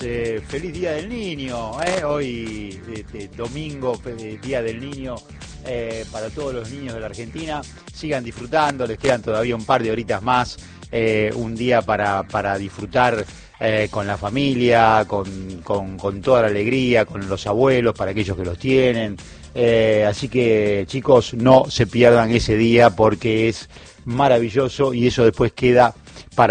feliz Día del Niño, hoy domingo, Día del Niño, para todos los niños de la Argentina. Sigan disfrutando, les quedan todavía un par de horitas más, un día para disfrutar con la familia, con toda la alegría, con los abuelos, para aquellos que los tienen. Así que, chicos, no se pierdan ese día porque es maravilloso y eso después queda